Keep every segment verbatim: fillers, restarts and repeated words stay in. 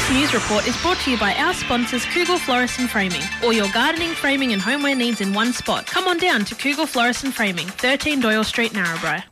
This news report is brought to you by our sponsors Kugel Florist and Framing. All your gardening, framing and homeware needs in one spot. Come on down to Kugel Florist and Framing, thirteen Doyle Street, Narrabri.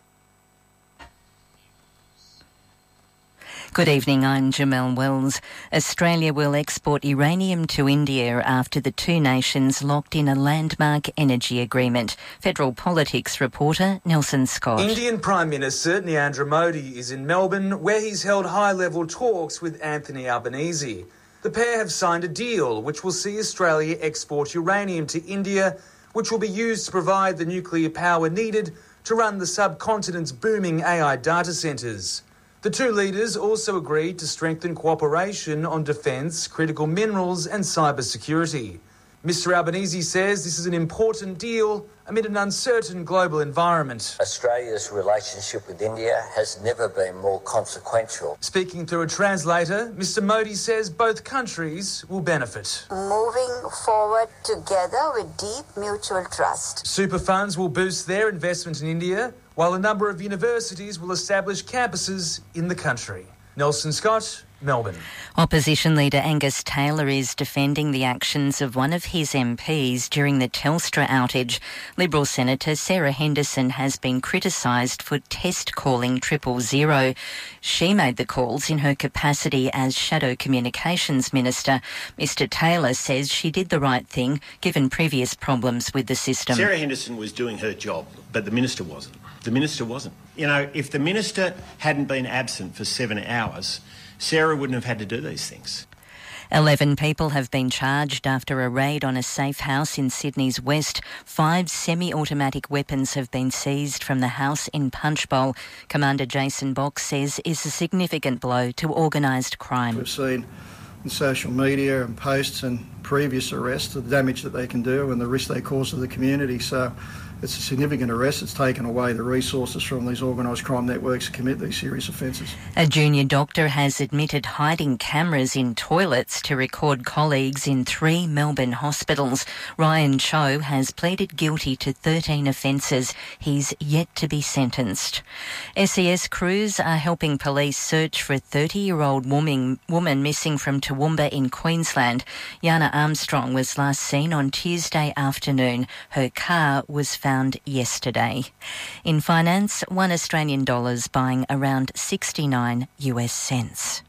Good evening, I'm Jamelle Wells. Australia will export uranium to India after the two nations locked in a landmark energy agreement. Federal Politics reporter Nelson Scott. Indian Prime Minister Narendra Modi is in Melbourne, where he's held high-level talks with Anthony Albanese. The pair have signed a deal which will see Australia export uranium to India, which will be used to provide the nuclear power needed to run the subcontinent's booming A I data centres. The two leaders also agreed to strengthen cooperation on defence, critical minerals and cybersecurity. Mister Albanese says this is an important deal amid an uncertain global environment. Australia's relationship with India has never been more consequential. Speaking through a translator, Mister Modi says both countries will benefit. Moving forward together with deep mutual trust. Super funds will boost their investment in India, while a number of universities will establish campuses in the country. Nelson Scott, Melbourne. Opposition leader Angus Taylor is defending the actions of one of his M Ps during the Telstra outage. Liberal Senator Sarah Henderson has been criticised for test calling triple zero. She made the calls in her capacity as Shadow Communications Minister. Mister Taylor says she did the right thing given previous problems with the system. Sarah Henderson was doing her job, but the Minister wasn't. The Minister wasn't. You know, if the Minister hadn't been absent for seven hours, Sarah wouldn't have had to do these things. Eleven people have been charged after a raid on a safe house in Sydney's west. Five semi-automatic weapons have been seized from the house in Punchbowl. Commander Jason Box says is a significant blow to organised crime. We've seen in social media and posts and previous arrests the damage that they can do and the risk they cause to the community. So it's a significant arrest. It's taken away the resources from these organised crime networks to commit these serious offences. A junior doctor has admitted hiding cameras in toilets to record colleagues in three Melbourne hospitals. Ryan Cho has pleaded guilty to thirteen offences. He's yet to be sentenced. S E S crews are helping police search for a thirty-year-old woman, woman missing from Toowoomba in Queensland. Yana Armstrong was last seen on Tuesday afternoon. Her car was found found yesterday. In finance, one Australian dollar's buying around sixty-nine US cents.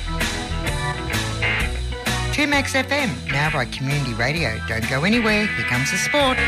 two Max F M, now by Community Radio. Don't go anywhere, here comes the sport.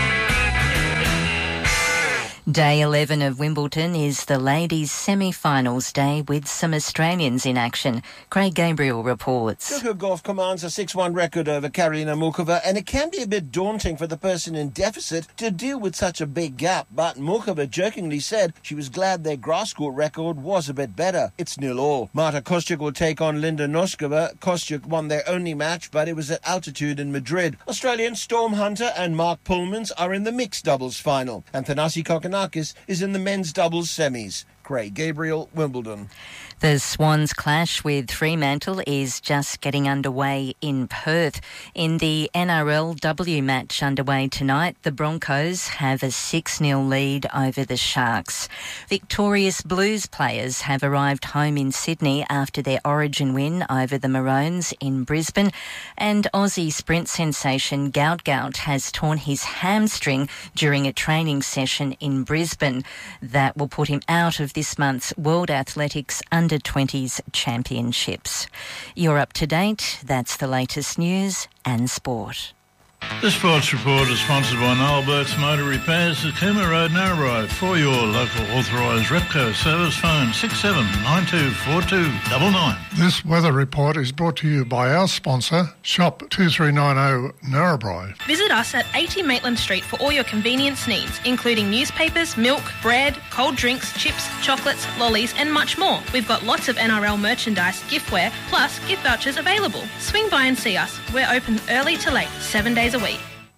Day eleven of Wimbledon is the ladies' semi-finals day with some Australians in action. Craig Gabriel reports. Coco Gauff commands a six one record over Karolina Muchova, and it can be a bit daunting for the person in deficit to deal with such a big gap. But Muchova jokingly said she was glad their grass court record was a bit better. It's nil all. Marta Kostyuk will take on Linda Noskova. Kostyuk won their only match, but it was at altitude in Madrid. Australian Storm Hunter and Mark Pullmans are in the mixed doubles final, and Thanasi Kokonakis is in the men's doubles semis. Craig Gabriel, Wimbledon. The Swans clash with Fremantle is just getting underway in Perth. In the N R L W match underway tonight, the Broncos have a six nil lead over the Sharks. Victorious Blues players have arrived home in Sydney after their Origin win over the Maroons in Brisbane. And Aussie sprint sensation Gout Gout has torn his hamstring during a training session in Brisbane. That will put him out of this month's World Athletics Under twenties Championships. You're up to date. That's the latest news and sport. The Sports Report is sponsored by Noel Burke's Motor Repairs at Cooma Road, Narrabri. For your local authorised Repco service, phone six seven nine two four two nine nine. This weather report is brought to you by our sponsor, Shop two three nine zero Narrabri. Visit us at eighty Maitland Street for all your convenience needs, including newspapers, milk, bread, cold drinks, chips, chocolates, lollies and much more. We've got lots of N R L merchandise, giftware, plus gift vouchers available. Swing by and see us. We're open early to late, seven days a week.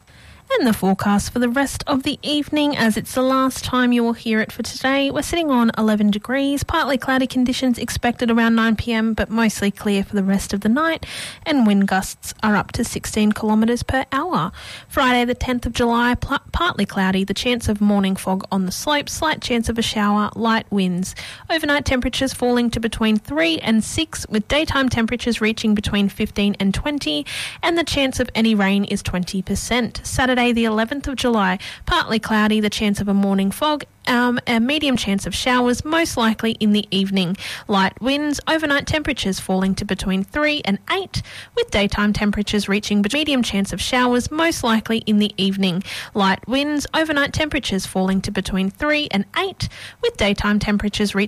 And the forecast for the rest of the evening, as it's the last time you will hear it for today. We're sitting on eleven degrees, partly cloudy conditions expected around nine p m, but mostly clear for the rest of the night, and wind gusts are up to sixteen kilometres per hour. Friday the tenth of July, pl- partly cloudy, the chance of morning fog on the slopes, slight chance of a shower, light winds. Overnight temperatures falling to between three and six, with daytime temperatures reaching between fifteen and twenty, and the chance of any rain is twenty percent. Saturday the eleventh of July, partly cloudy, the chance of a morning fog, um, a medium chance of showers, most likely in the evening. Light winds, overnight temperatures falling to between three and eight, with daytime temperatures reaching a medium chance of showers, most likely in the evening. Light winds, overnight temperatures falling to between three and eight, with daytime temperatures reaching